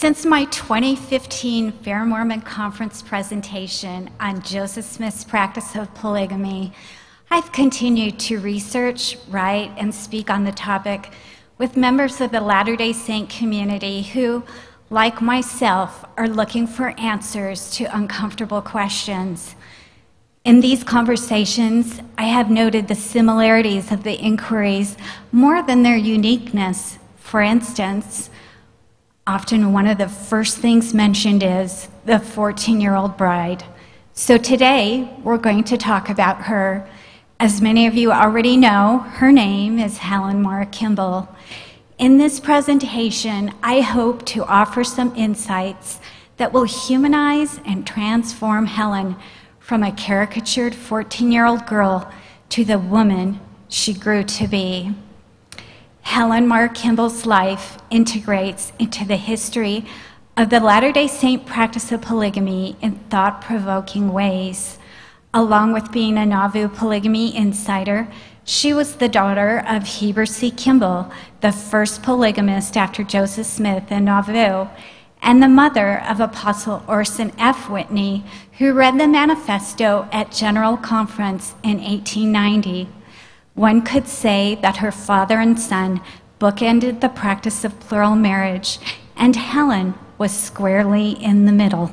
Since my 2015 Fair Mormon Conference presentation on Joseph Smith's practice of polygamy, I've continued to research, write, and speak on the topic with members of the Latter-day Saint community who, like myself, are looking for answers to uncomfortable questions. In these conversations, I have noted the similarities of the inquiries more than their uniqueness. For instance, often one of the first things mentioned is the 14-year-old bride. So today, we're going to talk about her. As many of you already know, her name is Helen Mar Kimball. In this presentation, I hope to offer some insights that will humanize and transform Helen from a caricatured 14-year-old girl to the woman she grew to be. Helen Mar Kimball's life integrates into the history of the Latter-day Saint practice of polygamy in thought-provoking ways. Along with being a Nauvoo polygamy insider, she was the daughter of Heber C. Kimball, the first polygamist after Joseph Smith in Nauvoo, and the mother of Apostle Orson F. Whitney, who read the manifesto at General Conference in 1890. One could say that her father and son bookended the practice of plural marriage, and Helen was squarely in the middle.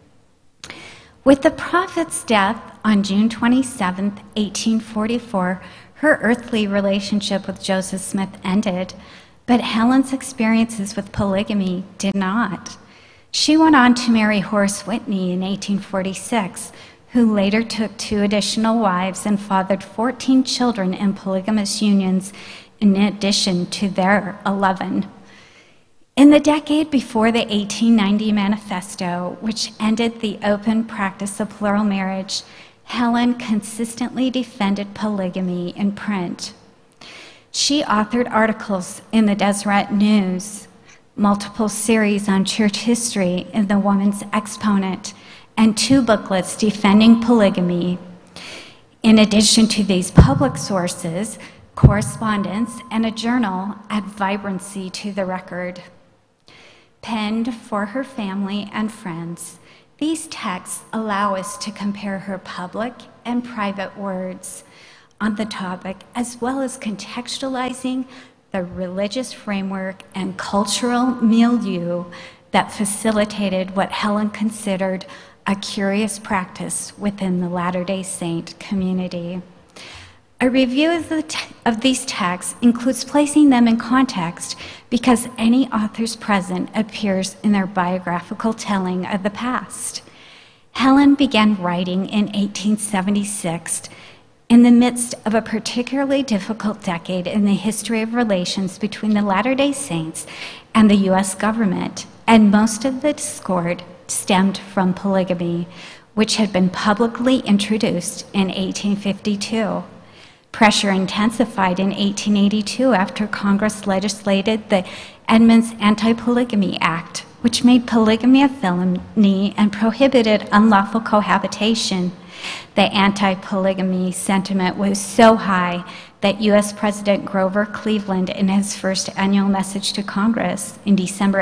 With the prophet's death on June 27, 1844, her earthly relationship with Joseph Smith ended, but Helen's experiences with polygamy did not. She went on to marry Horace Whitney in 1846, who later took 2 additional wives and fathered 14 children in polygamous unions in addition to their 11. In the decade before the 1890 manifesto, which ended the open practice of plural marriage, Helen consistently defended polygamy in print. She authored articles in the Deseret News, multiple series on church history in the Woman's Exponent, and 2 booklets defending polygamy. In addition to these public sources, correspondence and a journal add vibrancy to the record. Penned for her family and friends, these texts allow us to compare her public and private words on the topic, as well as contextualizing the religious framework and cultural milieu that facilitated what Helen considered a curious practice within the Latter-day Saint community. A review of these texts includes placing them in context because any authors present appears in their biographical telling of the past. Helen began writing in 1876 in the midst of a particularly difficult decade in the history of relations between the Latter-day Saints and the U.S. government, and most of the discord stemmed from polygamy, which had been publicly introduced in 1852. Pressure intensified in 1882 after Congress legislated the Edmunds Anti-Polygamy Act, which made polygamy a felony and prohibited unlawful cohabitation. The anti-polygamy sentiment was so high that U.S. President Grover Cleveland, in his first annual message to Congress in December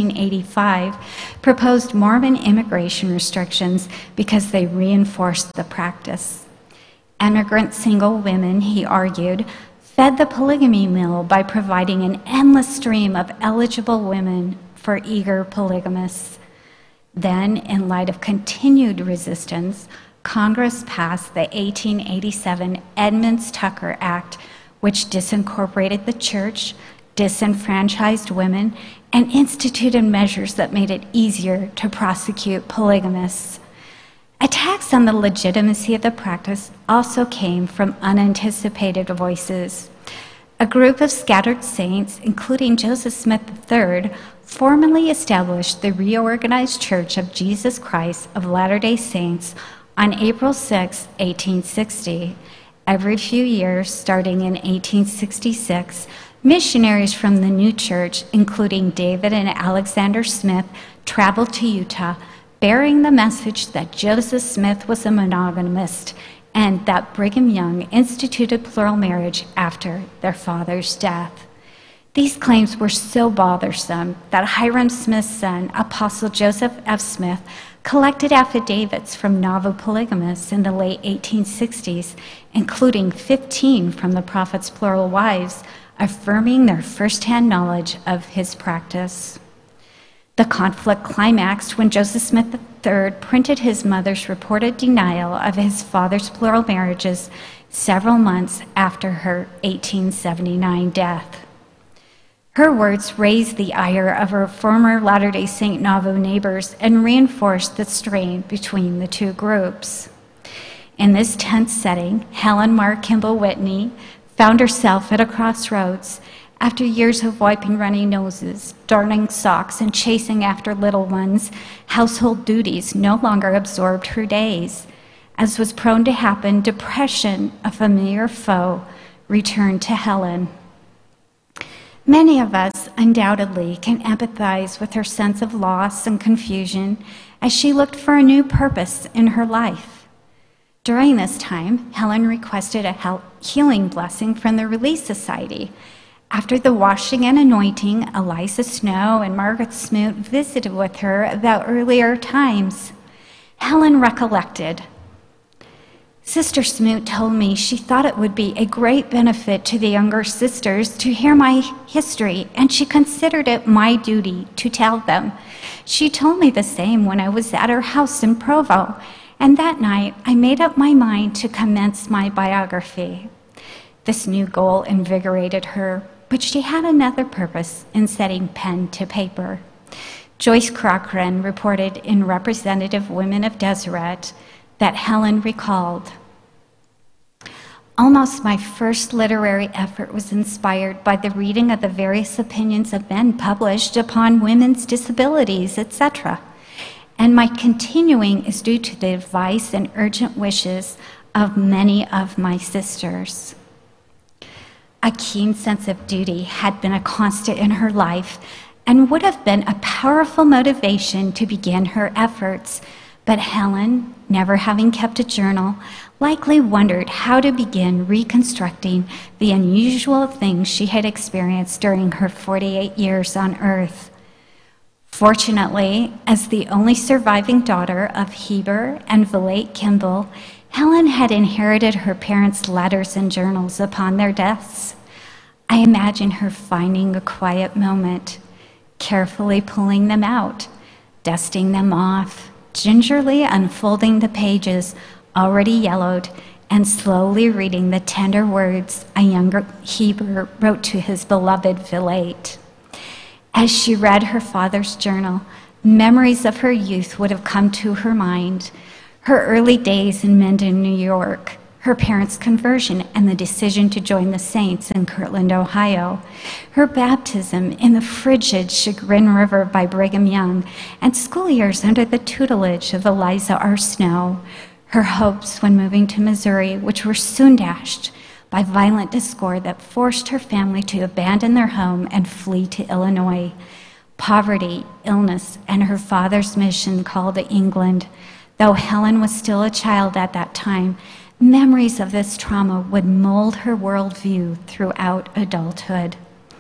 1885, proposed Mormon immigration restrictions because they reinforced the practice. Emigrant single women, he argued, fed the polygamy mill by providing an endless stream of eligible women for eager polygamists. Then, in light of continued resistance, Congress passed the 1887 Edmunds-Tucker Act, which disincorporated the church, disenfranchised women, and instituted measures that made it easier to prosecute polygamists. Attacks on the legitimacy of the practice also came from unanticipated voices. A group of scattered saints, including Joseph Smith III, formally established the Reorganized Church of Jesus Christ of Latter-day Saints on April 6, 1860. Every few years, starting in 1866, missionaries from the new church, including David and Alexander Smith, traveled to Utah, bearing the message that Joseph Smith was a monogamist and that Brigham Young instituted plural marriage after their father's death. These claims were so bothersome that Hyrum Smith's son, Apostle Joseph F. Smith, collected affidavits from Nauvoo polygamists in the late 1860s, including 15 from the prophet's plural wives, affirming their firsthand knowledge of his practice. The conflict climaxed when Joseph Smith III printed his mother's reported denial of his father's plural marriages several months after her 1879 death. Her words raised the ire of her former Latter-day Saint Nauvoo neighbors and reinforced the strain between the two groups. In this tense setting, Helen Mar Kimball Whitney found herself at a crossroads. After years of wiping runny noses, darning socks, and chasing after little ones, household duties no longer absorbed her days. As was prone to happen, depression, a familiar foe, returned to Helen. Many of us undoubtedly can empathize with her sense of loss and confusion as she looked for a new purpose in her life. During this time, Helen requested a healing blessing from the Relief Society. After the washing and anointing, Eliza Snow and Margaret Smoot visited with her about earlier times. Helen recollected, "Sister Smoot told me she thought it would be a great benefit to the younger sisters to hear my history, and she considered it my duty to tell them. She told me the same when I was at her house in Provo, and that night I made up my mind to commence my biography." This new goal invigorated her, but she had another purpose in setting pen to paper. Joyce Cochran reported in Representative Women of Deseret that Helen recalled, "Almost my first literary effort was inspired by the reading of the various opinions of men published upon women's disabilities, etc. And my continuing is due to the advice and urgent wishes of many of my sisters." A keen sense of duty had been a constant in her life and would have been a powerful motivation to begin her efforts. But Helen, never having kept a journal, likely wondered how to begin reconstructing the unusual things she had experienced during her 48 years on Earth. Fortunately, as the only surviving daughter of Heber and Villate Kimball, Helen had inherited her parents' letters and journals upon their deaths. I imagine her finding a quiet moment, carefully pulling them out, dusting them off, gingerly unfolding the pages already yellowed, and slowly reading the tender words a younger Heber wrote to his beloved Villate. As she read her father's journal, memories of her youth would have come to her mind. Her early days in Mendon, New York, her parents' conversion and the decision to join the Saints in Kirtland, Ohio, her baptism in the frigid Chagrin River by Brigham Young, and school years under the tutelage of Eliza R. Snow, her hopes when moving to Missouri, which were soon dashed by violent discord that forced her family to abandon their home and flee to Illinois, poverty, illness, and her father's mission call to England. Though Helen was still a child at that time, memories of this trauma would mold her worldview throughout adulthood.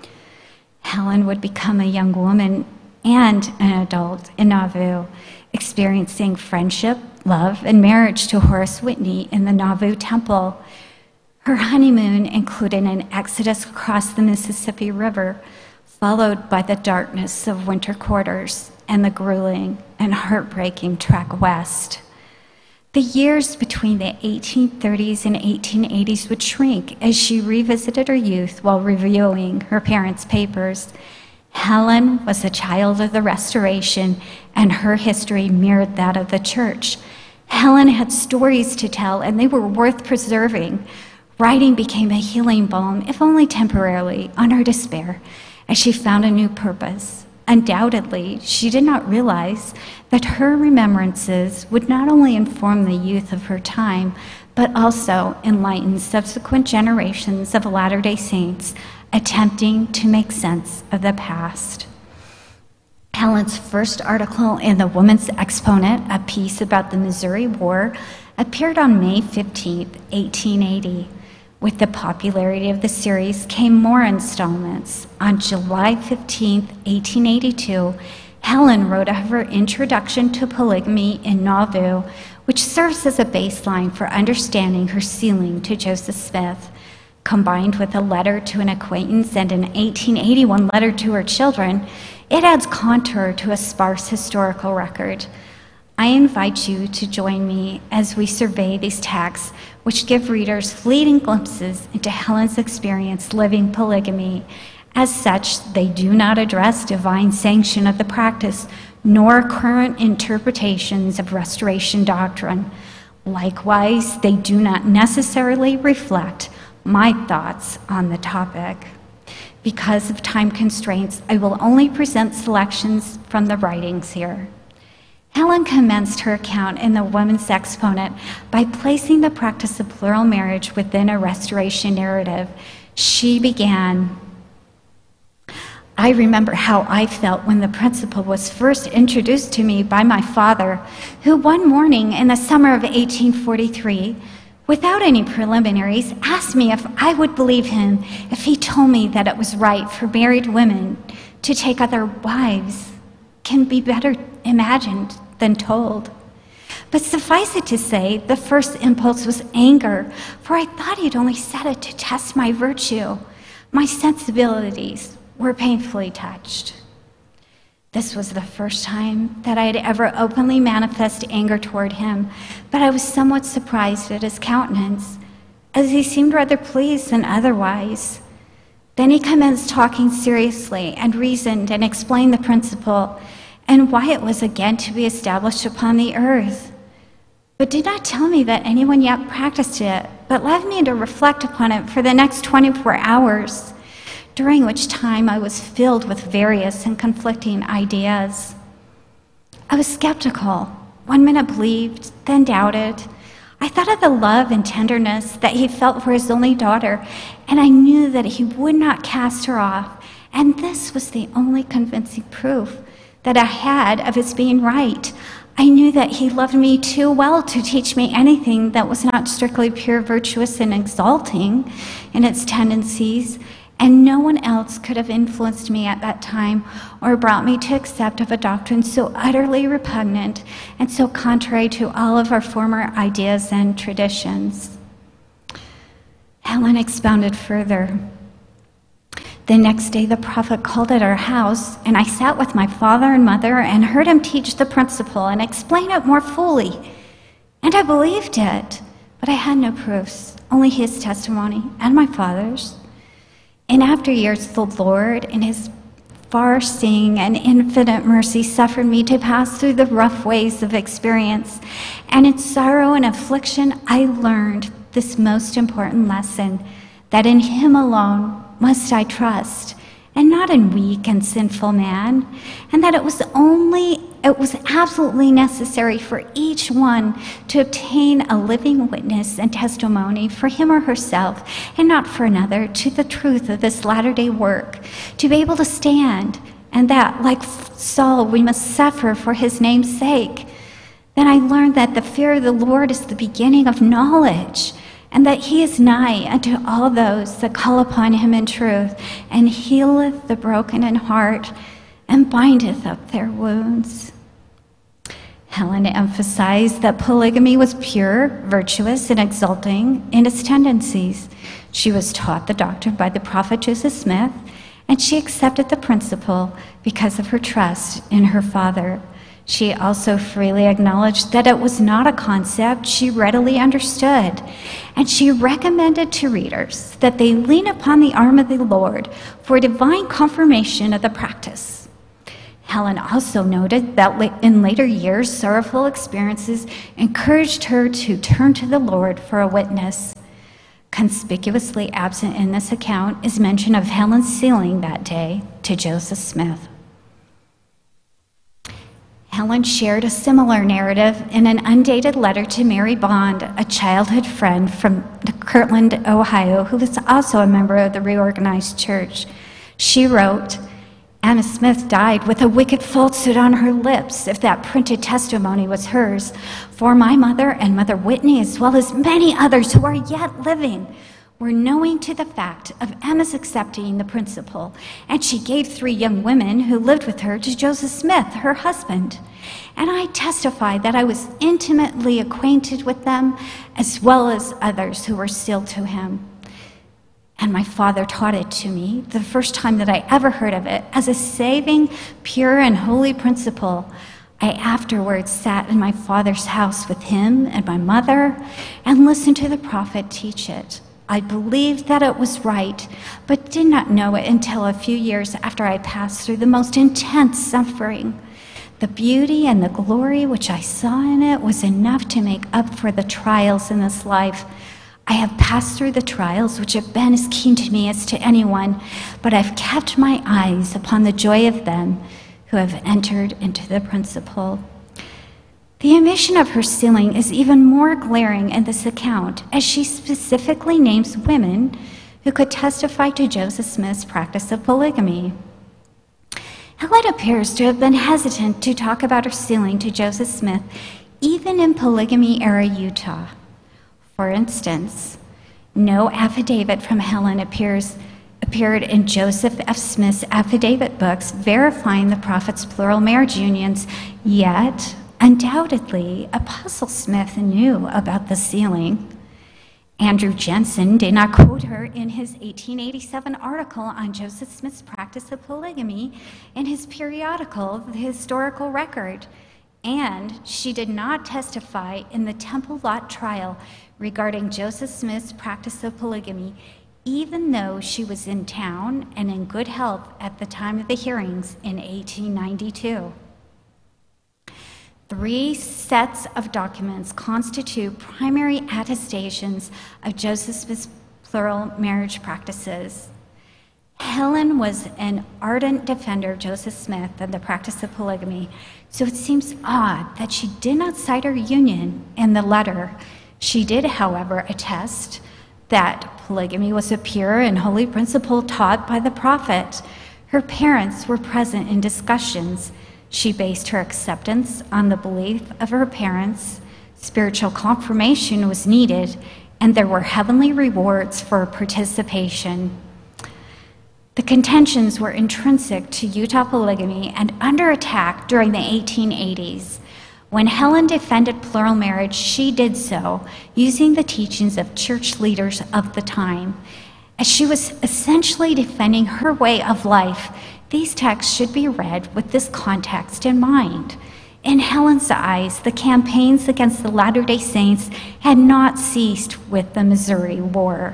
Helen would become a young woman and an adult in Nauvoo, experiencing friendship, love, and marriage to Horace Whitney in the Nauvoo Temple. Her honeymoon included an exodus across the Mississippi River, followed by the darkness of winter quarters and the grueling and heartbreaking trek west. The years between the 1830s and 1880s would shrink as she revisited her youth while reviewing her parents' papers. Helen was a child of the Restoration, and her history mirrored that of the church. Helen had stories to tell, and they were worth preserving. Writing became a healing balm, if only temporarily, on her despair, as she found a new purpose. Undoubtedly, she did not realize that her remembrances would not only inform the youth of her time, but also enlighten subsequent generations of Latter-day Saints attempting to make sense of the past. Helen's first article in the Woman's Exponent, a piece about the Missouri War, appeared on May 15, 1880. With the popularity of the series came more installments. On July 15, 1882, Helen wrote of her introduction to polygamy in Nauvoo, which serves as a baseline for understanding her sealing to Joseph Smith. Combined with a letter to an acquaintance and an 1881 letter to her children, it adds contour to a sparse historical record. I invite you to join me as we survey these texts, which give readers fleeting glimpses into Helen's experience living polygamy. As such, they do not address divine sanction of the practice, nor current interpretations of restoration doctrine. Likewise, they do not necessarily reflect my thoughts on the topic. Because of time constraints, I will only present selections from the writings here. Helen commenced her account in the Woman's Exponent by placing the practice of plural marriage within a restoration narrative. She began, "I remember how I felt when the principle was first introduced to me by my father, who one morning in the summer of 1843, without any preliminaries, asked me if I would believe him if he told me that it was right for married women to take other wives. Can be better imagined than told. But suffice it to say, the first impulse was anger, for I thought he'd only said it to test my virtue. My sensibilities were painfully touched." This was the first time that I had ever openly manifested anger toward him, but I was somewhat surprised at his countenance, as he seemed rather pleased than otherwise. Then he commenced talking seriously and reasoned and explained the principle and why it was again to be established upon the earth, but did not tell me that anyone yet practiced it, but left me to reflect upon it for the next 24 hours, during which time I was filled with various and conflicting ideas. I was skeptical. One minute believed, then doubted. I thought of the love and tenderness that he felt for his only daughter, and I knew that he would not cast her off, and this was the only convincing proof that I had of his being right. I knew that he loved me too well to teach me anything that was not strictly pure, virtuous, and exalting in its tendencies, and no one else could have influenced me at that time or brought me to accept of a doctrine so utterly repugnant and so contrary to all of our former ideas and traditions. Helen expounded further. The next day, the prophet called at our house, and I sat with my father and mother and heard him teach the principle and explain it more fully. And I believed it, but I had no proofs, only his testimony and my father's. In after years, the Lord, in his far-seeing and infinite mercy, suffered me to pass through the rough ways of experience, and in sorrow and affliction, I learned this most important lesson, that in him alone must I trust, and not in weak and sinful man, and that it was absolutely necessary for each one to obtain a living witness and testimony for him or herself, and not for another, to the truth of this latter-day work, to be able to stand, and that, like Saul, we must suffer for his name's sake. Then I learned that the fear of the Lord is the beginning of knowledge, and that he is nigh unto all those that call upon him in truth, and healeth the broken in heart, and bindeth up their wounds. Helen emphasized that polygamy was pure, virtuous, and exalting in its tendencies. She was taught the doctrine by the prophet Joseph Smith, and she accepted the principle because of her trust in her father. She also freely acknowledged that it was not a concept she readily understood, and she recommended to readers that they lean upon the arm of the Lord for divine confirmation of the practice. Helen also noted that in later years, sorrowful experiences encouraged her to turn to the Lord for a witness. Conspicuously absent in this account is mention of Helen's sealing that day to Joseph Smith. Helen shared a similar narrative in an undated letter to Mary Bond, a childhood friend from Kirtland, Ohio, who was also a member of the Reorganized Church. She wrote, "Anna Smith died with a wicked falsehood on her lips, if that printed testimony was hers. For my mother and Mother Whitney, as well as many others who are yet living, were knowing to the fact of Emma's accepting the principle, and she gave 3 young women who lived with her to Joseph Smith, her husband. And I testified that I was intimately acquainted with them, as well as others who were sealed to him. And my father taught it to me, the first time that I ever heard of it, as a saving, pure, and holy principle. I afterwards sat in my father's house with him and my mother and listened to the prophet teach it. I believed that it was right, but did not know it until a few years after I passed through the most intense suffering. The beauty and the glory which I saw in it was enough to make up for the trials in this life. I have passed through the trials which have been as keen to me as to anyone, but I've kept my eyes upon the joy of them who have entered into the principle. The omission of her sealing is even more glaring in this account, as she specifically names women who could testify to Joseph Smith's practice of polygamy. Helen appears to have been hesitant to talk about her sealing to Joseph Smith, even in polygamy-era Utah. For instance, no affidavit from Helen appeared in Joseph F. Smith's affidavit books verifying the prophet's plural marriage unions, yet undoubtedly Apostle Smith knew about the sealing. Andrew Jensen did not quote her in his 1887 article on Joseph Smith's practice of polygamy in his periodical, The Historical Record, and she did not testify in the Temple Lot trial regarding Joseph Smith's practice of polygamy, even though she was in town and in good health at the time of the hearings in 1892. 3 sets of documents constitute primary attestations of Joseph Smith's plural marriage practices. Helen was an ardent defender of Joseph Smith and the practice of polygamy, so it seems odd that she did not cite her union in the letter. She did, however, attest that polygamy was a pure and holy principle taught by the prophet. Her parents were present in discussions. She based her acceptance on the belief of her parents. Spiritual confirmation was needed, and there were heavenly rewards for participation. The contentions were intrinsic to Utah polygamy and under attack during the 1880s. When Helen defended plural marriage, she did so using the teachings of church leaders of the time. As she was essentially defending her way of life, these texts should be read with this context in mind. In Helen's eyes, the campaigns against the Latter-day Saints had not ceased with the Missouri War.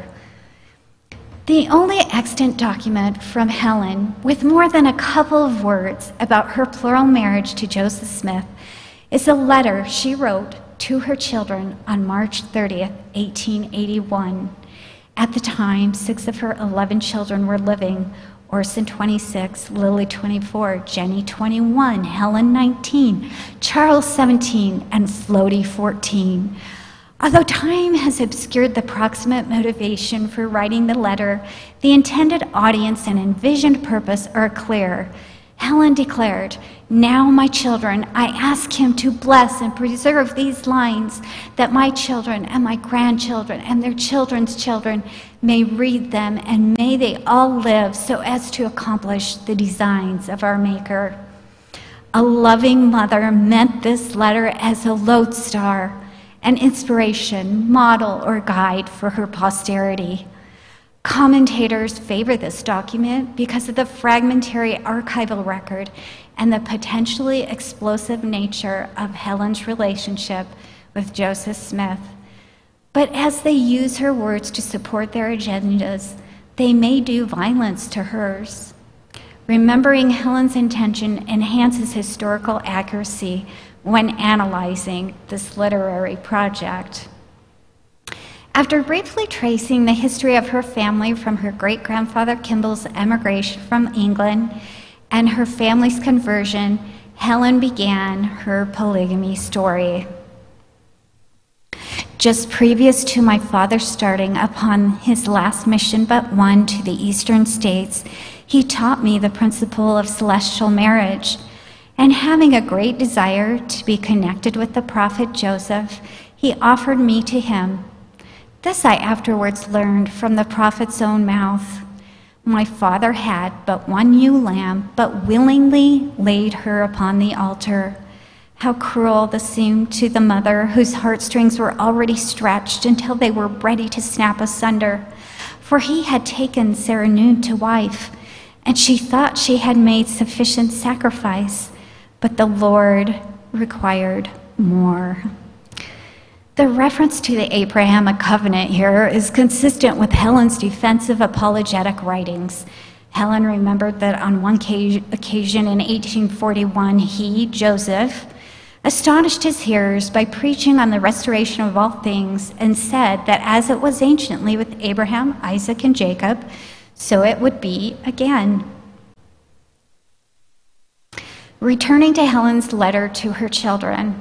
The only extant document from Helen with more than a couple of words about her plural marriage to Joseph Smith is a letter she wrote to her children on March 30th, 1881. At the time, 6 of her 11 children were living: Orson 26, Lily 24, Jenny 21, Helen 19, Charles 17, and Floaty 14. Although time has obscured the proximate motivation for writing the letter, the intended audience and envisioned purpose are clear. Helen declared, "Now, my children, I ask him to bless and preserve these lines, that my children and my grandchildren and their children's children may read them, and may they all live so as to accomplish the designs of our Maker." A loving mother meant this letter as a lodestar, an inspiration, model, or guide for her posterity. Commentators favor this document because of the fragmentary archival record and the potentially explosive nature of Helen's relationship with Joseph Smith. But as they use her words to support their agendas, they may do violence to hers. Remembering Helen's intention enhances historical accuracy when analyzing this literary project. After briefly tracing the history of her family from her great-grandfather Kimball's emigration from England and her family's conversion, Helen began her polygamy story. Just previous to my father starting upon his last mission but one to the eastern states, he taught me the principle of celestial marriage, and having a great desire to be connected with the prophet Joseph, he offered me to him. This I afterwards learned from the prophet's own mouth. My father had but one ewe lamb, but willingly laid her upon the altar. How cruel this seemed to the mother whose heartstrings were already stretched until they were ready to snap asunder. For he had taken Seranunt to wife, and she thought she had made sufficient sacrifice, but the Lord required more. The reference to the Abrahamic covenant here is consistent with Helen's defensive apologetic writings. Helen remembered that on one occasion in 1841, he, Joseph, astonished his hearers by preaching on the restoration of all things and said that as it was anciently with Abraham, Isaac, and Jacob, so it would be again. Returning to Helen's letter to her children,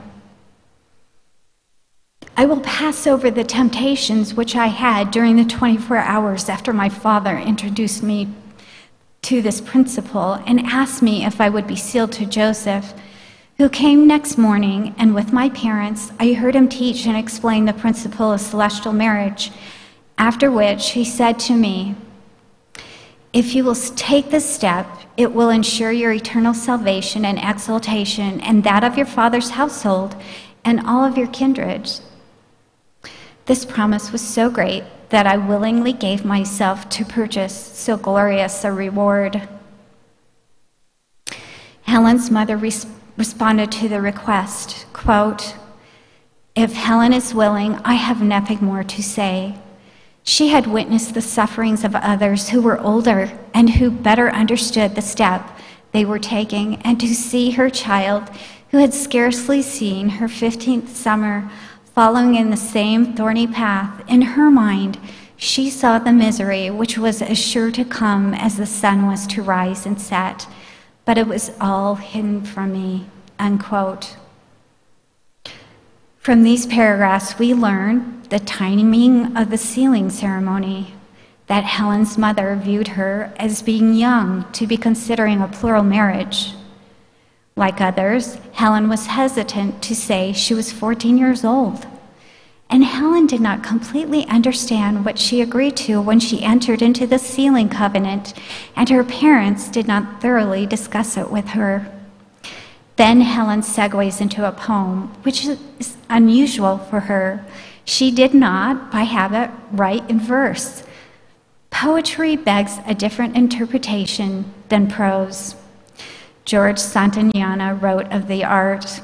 I will pass over the temptations which I had during the 24 hours after my father introduced me to this principle and asked me if I would be sealed to Joseph, who came next morning, and with my parents, I heard him teach and explain the principle of celestial marriage, after which he said to me, "If you will take this step, it will ensure your eternal salvation and exaltation and that of your father's household and all of your kindred." This promise was so great that I willingly gave myself to purchase so glorious a reward. Helen's mother responded to the request, quote, "If Helen is willing, I have nothing more to say." She had witnessed the sufferings of others who were older and who better understood the step they were taking, and to see her child, who had scarcely seen her 15th summer, following in the same thorny path, in her mind, she saw the misery which was as sure to come as the sun was to rise and set, but it was all hidden from me, unquote. From these paragraphs, we learn the timing of the sealing ceremony, that Helen's mother viewed her as being young to be considering a plural marriage. Like others, Helen was hesitant to say she was 14 years old. And Helen did not completely understand what she agreed to when she entered into the sealing covenant, and her parents did not thoroughly discuss it with her. Then Helen segues into a poem, which is unusual for her. She did not, by habit, write in verse. Poetry begs a different interpretation than prose. George Santayana wrote of the art,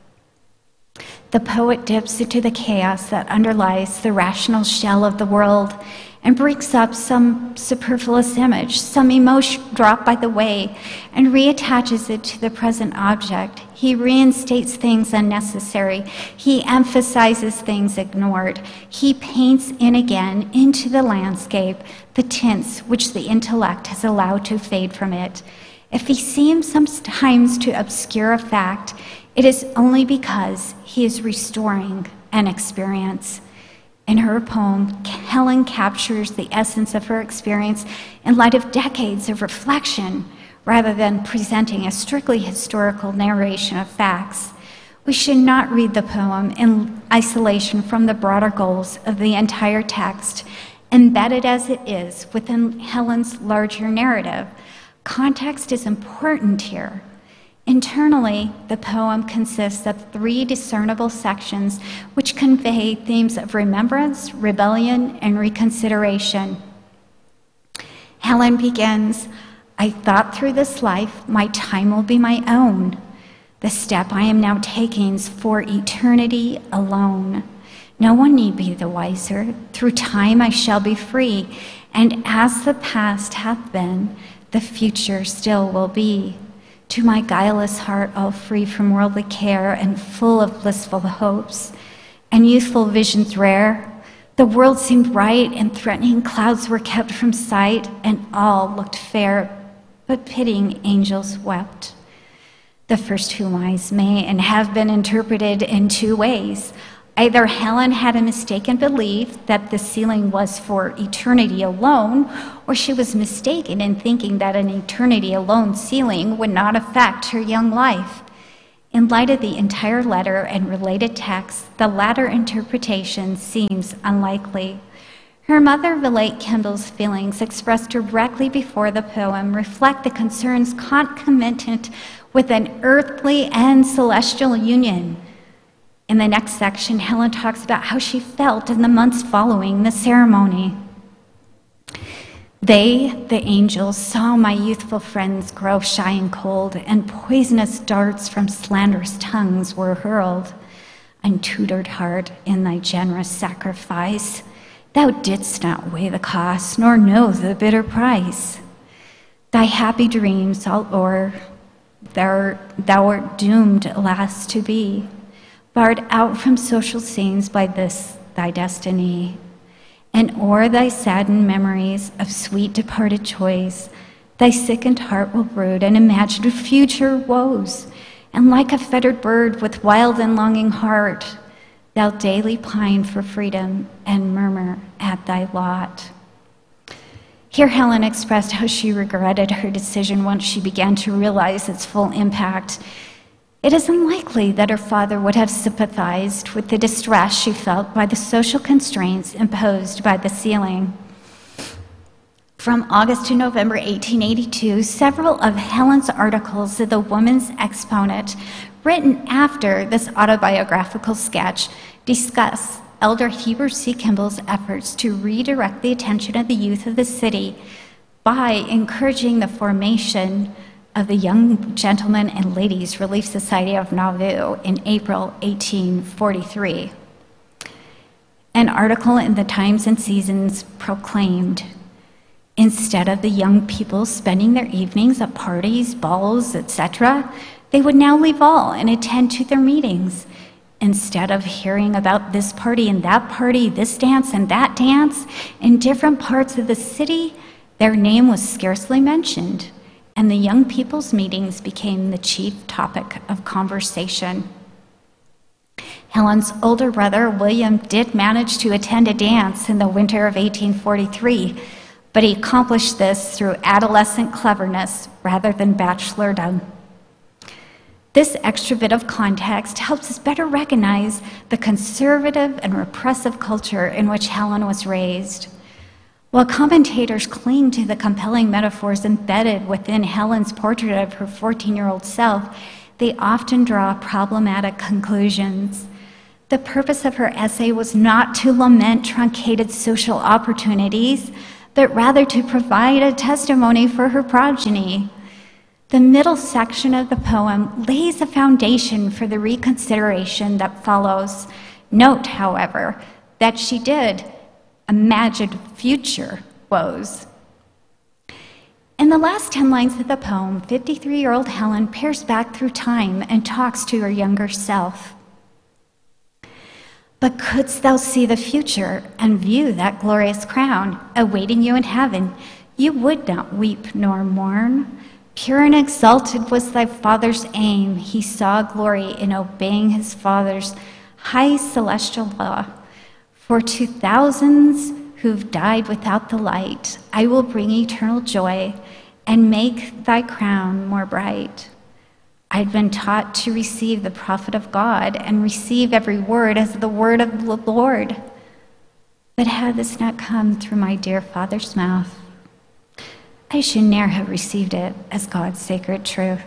"The poet dips into the chaos that underlies the rational shell of the world and brings up some superfluous image, some emotion dropped by the way, and reattaches it to the present object. He reinstates things unnecessary. He emphasizes things ignored. He paints in again into the landscape the tints which the intellect has allowed to fade from it. If he seems sometimes to obscure a fact, it is only because he is restoring an experience." In her poem, Helen captures the essence of her experience in light of decades of reflection, rather than presenting a strictly historical narration of facts. We should not read the poem in isolation from the broader goals of the entire text, embedded as it is within Helen's larger narrative. Context is important here. Internally, the poem consists of 3 discernible sections which convey themes of remembrance, rebellion, and reconsideration. Helen begins, "I thought through this life, my time will be my own. The step I am now taking is for eternity alone. No one need be the wiser. Through time I shall be free, and as the past hath been, the future still will be. To my guileless heart, all free from worldly care and full of blissful hopes and youthful visions rare, the world seemed bright and threatening clouds were kept from sight, and all looked fair, but pitying angels wept." The first 2 lines may and have been interpreted in 2 ways. Either Helen had a mistaken belief that the sealing was for eternity alone, or she was mistaken in thinking that an eternity alone sealing would not affect her young life. In light of the entire letter and related texts, the latter interpretation seems unlikely. Her mother relate Kimball's feelings expressed directly before the poem reflect the concerns concomitant with an earthly and celestial union. In the next section, Helen talks about how she felt in the months following the ceremony. They, the angels, saw my youthful friends grow shy and cold, and poisonous darts from slanderous tongues were hurled. Untutored heart, in thy generous sacrifice, thou didst not weigh the cost, nor know the bitter price. Thy happy dreams all o'er, thou art doomed, alas, to be, barred out from social scenes by this thy destiny. And o'er thy saddened memories of sweet departed joys, thy sickened heart will brood and imagine future woes. And like a fettered bird with wild and longing heart, thou daily pine for freedom and murmur at thy lot. Here Helen expressed how she regretted her decision once she began to realize its full impact. It is unlikely that her father would have sympathized with the distress she felt by the social constraints imposed by the sealing. From August to November 1882, several of Helen's articles in the Woman's Exponent, written after this autobiographical sketch, discuss Elder Heber C. Kimball's efforts to redirect the attention of the youth of the city by encouraging the formation of the Young Gentlemen and Ladies Relief Society of Nauvoo in April 1843. An article in the Times and Seasons proclaimed, instead of the young people spending their evenings at parties, balls, etc., they would now leave all and attend to their meetings. Instead of hearing about this party and that party, this dance and that dance, in different parts of the city, their name was scarcely mentioned, and the young people's meetings became the chief topic of conversation. Helen's older brother, William, did manage to attend a dance in the winter of 1843, but he accomplished this through adolescent cleverness rather than bachelordom. This extra bit of context helps us better recognize the conservative and repressive culture in which Helen was raised. While commentators cling to the compelling metaphors embedded within Helen's portrait of her 14-year-old self, they often draw problematic conclusions. The purpose of her essay was not to lament truncated social opportunities, but rather to provide a testimony for her progeny. The middle section of the poem lays a foundation for the reconsideration that follows. Note, however, that she did imagine future woes. In the last 10 lines of the poem, 53-year-old Helen peers back through time and talks to her younger self. But couldst thou see the future and view that glorious crown awaiting you in heaven, you would not weep nor mourn. Pure and exalted was thy father's aim. He saw glory in obeying his father's high celestial law. For to thousands who've died without the light, I will bring eternal joy and make thy crown more bright. I'd been taught to receive the prophet of God and receive every word as the word of the Lord. But had this not come through my dear father's mouth, I should ne'er have received it as God's sacred truth.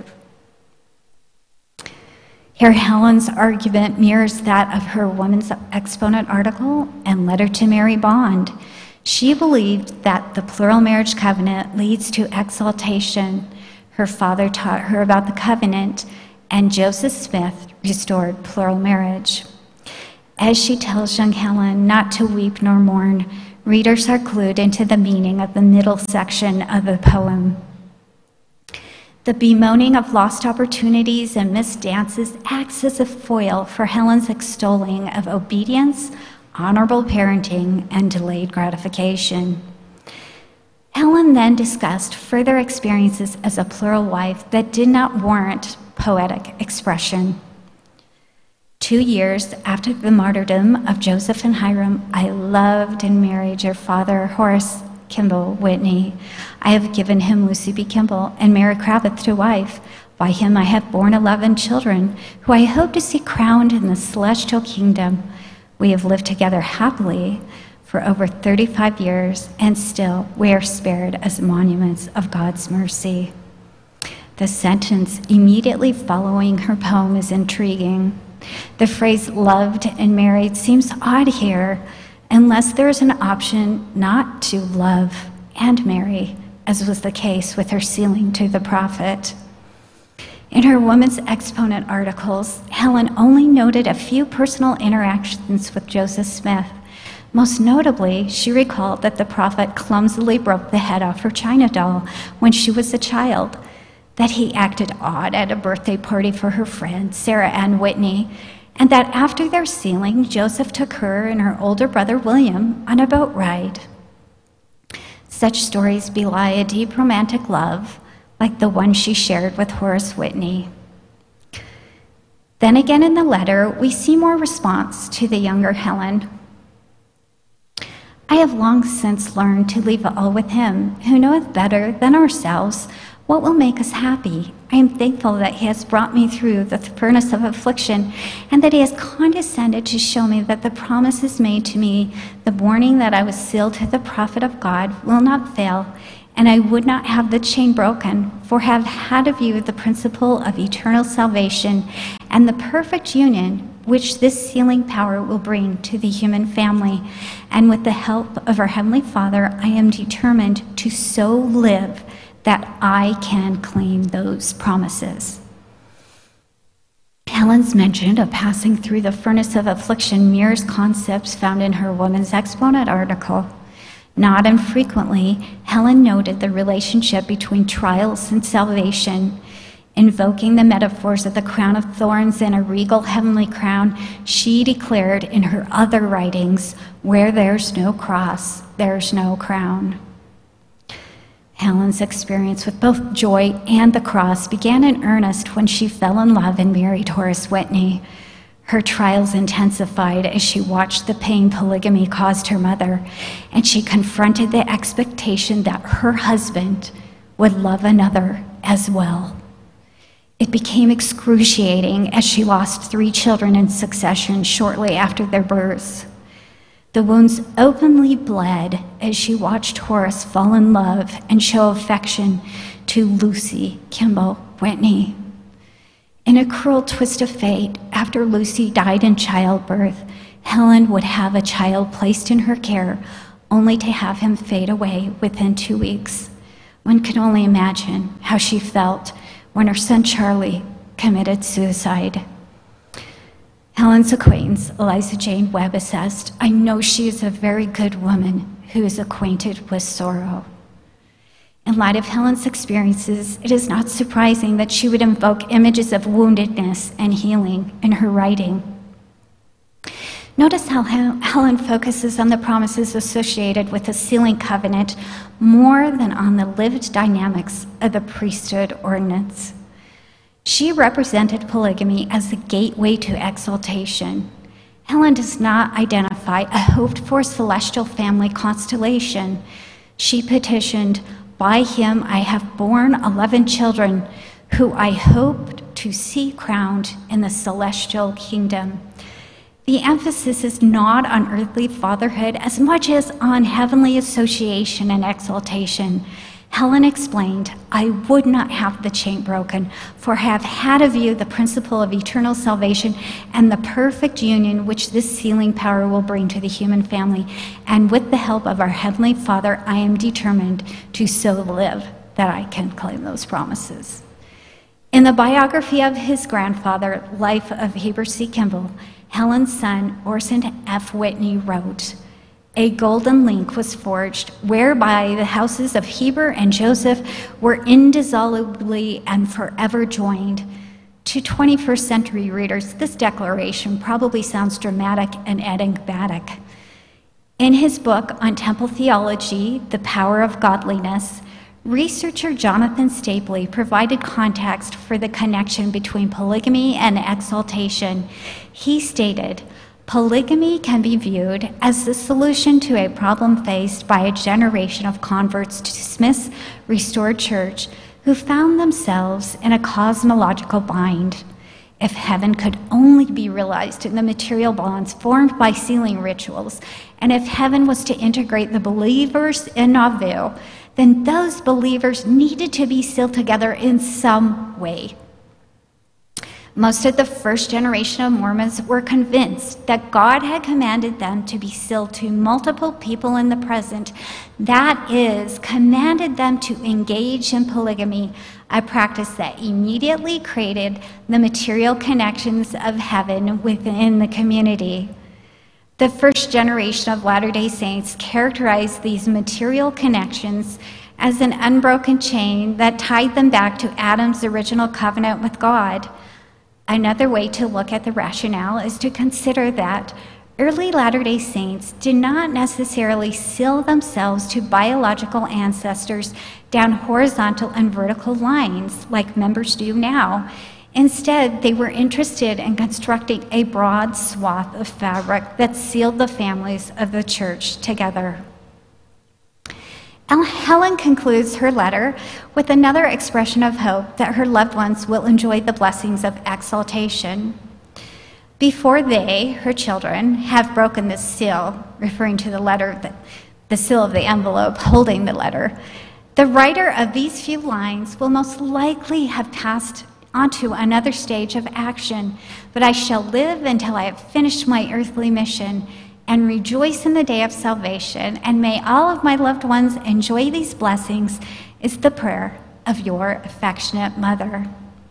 Here, Helen's argument mirrors that of her Woman's Exponent article and letter to Mary Bond. She believed that the plural marriage covenant leads to exaltation. Her father taught her about the covenant, and Joseph Smith restored plural marriage. As she tells young Helen not to weep nor mourn, readers are clued into the meaning of the middle section of the poem. The bemoaning of lost opportunities and missed dances acts as a foil for Helen's extolling of obedience, honorable parenting, and delayed gratification. Helen then discussed further experiences as a plural wife that did not warrant poetic expression. 2 years after the martyrdom of Joseph and Hiram, I loved and married your father, Horace Kimball Whitney. I have given him Lucy B. Kimball and Mary Kravitz to wife. By him I have borne 11 children, who I hope to see crowned in the celestial kingdom. We have lived together happily for over 35 years, and still we are spared as monuments of God's mercy. The sentence immediately following her poem is intriguing. The phrase loved and married seems odd here, unless there is an option not to love and marry, as was the case with her sealing to the prophet. In her Woman's Exponent articles, Helen only noted a few personal interactions with Joseph Smith. Most notably, she recalled that the prophet clumsily broke the head off her china doll when she was a child, that he acted odd at a birthday party for her friend, Sarah Ann Whitney, and that after their sealing, Joseph took her and her older brother, William, on a boat ride. Such stories belie a deep romantic love, like the one she shared with Horace Whitney. Then again in the letter, we see more response to the younger Helen. I have long since learned to leave all with him, who knoweth better than ourselves what will make us happy. I am thankful that he has brought me through the furnace of affliction, and that he has condescended to show me that the promises made to me the morning that I was sealed to the prophet of God will not fail, and I would not have the chain broken, for have had of you the principle of eternal salvation and the perfect union which this sealing power will bring to the human family. And with the help of our Heavenly Father, I am determined to so live that I can claim those promises. Helen's mention of passing through the furnace of affliction mirrors concepts found in her Woman's Exponent article. Not infrequently, Helen noted the relationship between trials and salvation. Invoking the metaphors of the crown of thorns and a regal heavenly crown, she declared in her other writings, "Where there's no cross, there's no crown." Helen's experience with both joy and the cross began in earnest when she fell in love and married Horace Whitney. Her trials intensified as she watched the pain polygamy caused her mother, and she confronted the expectation that her husband would love another as well. It became excruciating as she lost 3 children in succession shortly after their births. The wounds openly bled as she watched Horace fall in love and show affection to Lucy Kimball Whitney. In a cruel twist of fate, after Lucy died in childbirth, Helen would have a child placed in her care, only to have him fade away within 2 weeks. One can only imagine how she felt when her son Charlie committed suicide. Helen's acquaintance, Eliza Jane Webb, assessed, "I know she is a very good woman who is acquainted with sorrow." In light of Helen's experiences, it is not surprising that she would invoke images of woundedness and healing in her writing. Notice how Helen focuses on the promises associated with the sealing covenant more than on the lived dynamics of the priesthood ordinance. She represented polygamy as the gateway to exaltation. Helen does not identify a hoped-for celestial family constellation. She petitioned, "By him I have borne 11 children, who I hoped to see crowned in the celestial kingdom." The emphasis is not on earthly fatherhood as much as on heavenly association and exaltation. Helen explained, "I would not have the chain broken, for I have had of you the principle of eternal salvation and the perfect union which this sealing power will bring to the human family. And with the help of our Heavenly Father, I am determined to so live that I can claim those promises." In the biography of his grandfather, Life of Heber C. Kimball, Helen's son, Orson F. Whitney, wrote, "A golden link was forged whereby the houses of Heber and Joseph were indissolubly and forever joined." To 21st century readers, this declaration probably sounds dramatic and enigmatic. In his book on temple theology, The Power of Godliness, researcher Jonathan Stapley provided context for the connection between polygamy and exaltation. He stated, "Polygamy can be viewed as the solution to a problem faced by a generation of converts to Smith's restored church who found themselves in a cosmological bind. If heaven could only be realized in the material bonds formed by sealing rituals, and if heaven was to integrate the believers in Nauvoo, then those believers needed to be sealed together in some way. Most of the first generation of Mormons were convinced that God had commanded them to be sealed to multiple people in the present. That is, commanded them to engage in polygamy, a practice that immediately created the material connections of heaven within the community. The first generation of Latter-day Saints characterized these material connections as an unbroken chain that tied them back to Adam's original covenant with God. Another way to look at the rationale is to consider that early Latter-day Saints did not necessarily seal themselves to biological ancestors down horizontal and vertical lines like members do now. Instead, they were interested in constructing a broad swath of fabric that sealed the families of the church together. Helen concludes her letter with another expression of hope that her loved ones will enjoy the blessings of exaltation. Before they, her children, have broken this seal, referring to the letter, the seal of the envelope holding the letter, the writer of these few lines will most likely have passed onto another stage of action. But I shall live until I have finished my earthly mission and rejoice in the day of salvation, and may all of my loved ones enjoy these blessings, is the prayer of your affectionate mother.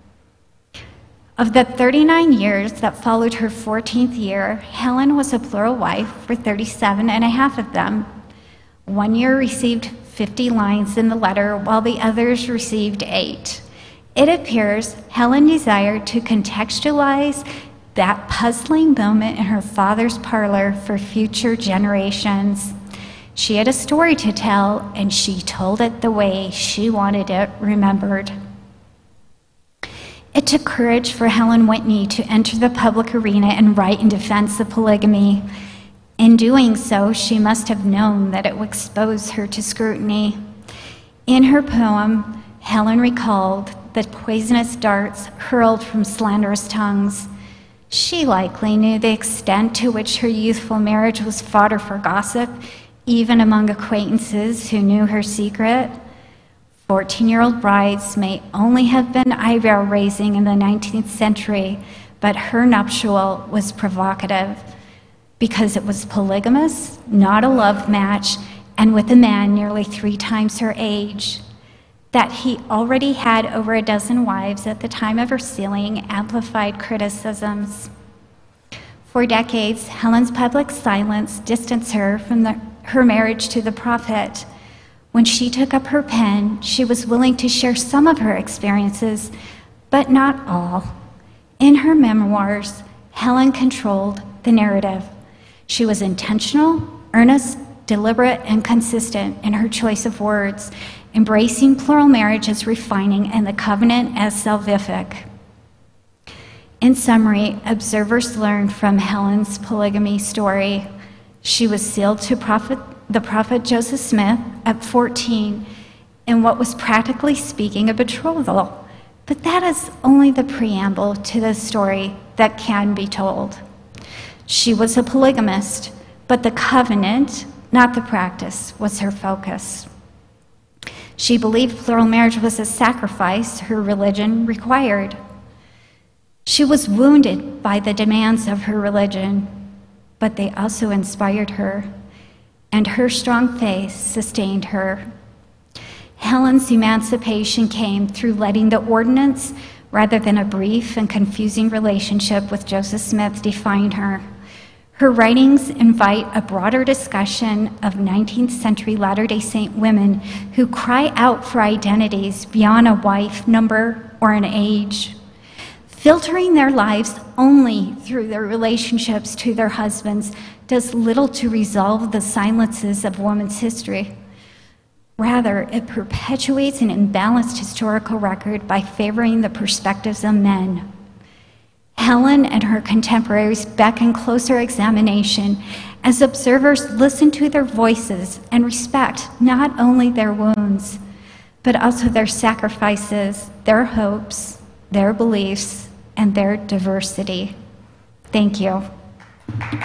Of the 39 years that followed her 14th year, Helen was a plural wife for 37 and a half of them. 1 year received 50 lines in the letter, while the others received 8. It appears Helen desired to contextualize that puzzling moment in her father's parlor for future generations. She had a story to tell, and she told it the way she wanted it remembered. It took courage for Helen Whitney to enter the public arena and write in defense of polygamy. In doing so, she must have known that it would expose her to scrutiny. In her poem, Helen recalled the poisonous darts hurled from slanderous tongues. She likely knew the extent to which her youthful marriage was fodder for gossip, even among acquaintances who knew her secret. 14-year-old brides may only have been eyebrow-raising in the 19th century, but her nuptial was provocative because it was polygamous, not a love match, and with a man nearly 3 times her age. That he already had over a dozen wives at the time of her sealing amplified criticisms. For decades, Helen's public silence distanced her from her marriage to the prophet. When she took up her pen, she was willing to share some of her experiences, but not all. In her memoirs, Helen controlled the narrative. She was intentional, earnest, deliberate, and consistent in her choice of words, embracing plural marriage as refining and the covenant as salvific. In summary, observers learned from Helen's polygamy story. She was sealed to the prophet Joseph Smith at 14 in what was practically speaking a betrothal. But that is only the preamble to the story that can be told. She was a polygamist, but the covenant, not the practice, was her focus. She believed plural marriage was a sacrifice her religion required. She was wounded by the demands of her religion, but they also inspired her, and her strong faith sustained her. Helen's emancipation came through letting the ordinance, rather than a brief and confusing relationship with Joseph Smith, define her. Her writings invite a broader discussion of 19th century Latter-day Saint women who cry out for identities beyond a wife number or an age. Filtering their lives only through their relationships to their husbands does little to resolve the silences of women's history. Rather, it perpetuates an imbalanced historical record by favoring the perspectives of men. Helen and her contemporaries beckon closer examination as observers listen to their voices and respect not only their wounds, but also their sacrifices, their hopes, their beliefs, and their diversity. Thank you.